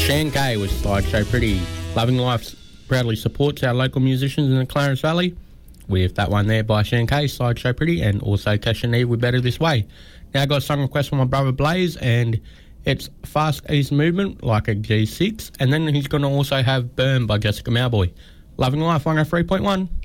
Shan Kay with Sideshow Pretty. Loving Life proudly supports our local musicians in the Clarence Valley with that one there by Shan Kay, Sideshow Pretty, and also Cash and Eve with Better This Way. Now I got a song request from my brother Blaze, and it's Fast Ease Movement, like a G6, and then he's going to also have Burn by Jessica Mowboy. Loving Life 103.1.